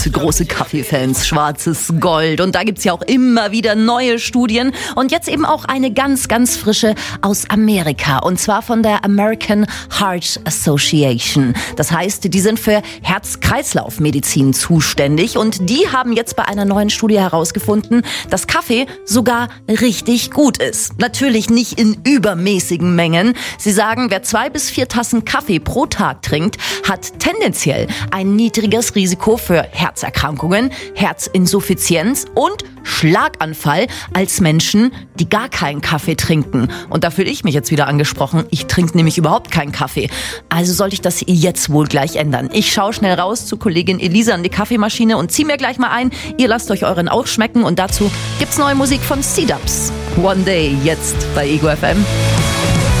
Große Kaffeefans, schwarzes Gold. Und da gibt's ja auch immer wieder neue Studien. Und jetzt eben auch eine ganz, ganz frische aus Amerika. Und zwar von der American Heart Association. Das heißt, die sind für Herz-Kreislauf-Medizin zuständig. Und die haben jetzt bei einer neuen Studie herausgefunden, dass Kaffee sogar richtig gut ist. Natürlich nicht in übermäßigen Mengen. Sie sagen, wer 2 bis 4 Tassen Kaffee pro Tag trinkt, hat tendenziell ein niedriges Risiko für Herzerkrankungen, Herzinsuffizienz und Schlaganfall als Menschen, die gar keinen Kaffee trinken. Und da fühle ich mich jetzt wieder angesprochen. Ich trinke nämlich überhaupt keinen Kaffee. Also sollte ich das jetzt wohl gleich ändern. Ich schaue schnell raus zu Kollegin Elisa an die Kaffeemaschine und ziehe mir gleich mal ein. Ihr lasst euch euren auch schmecken und dazu gibt's neue Musik von C-Dubs. One Day, jetzt bei Ego FM.